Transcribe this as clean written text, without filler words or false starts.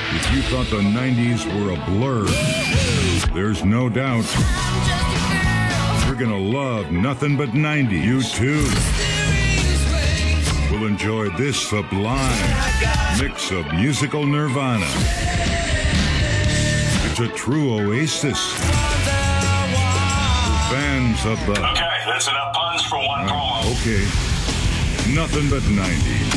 If you thought the 90s were a blur, there's no doubt you're gonna love Nothing But 90. You too will enjoy this sublime mix of musical nirvana. It's a true oasis for fans of the... Okay, that's enough puns for one promo. Okay, Nothing But 90.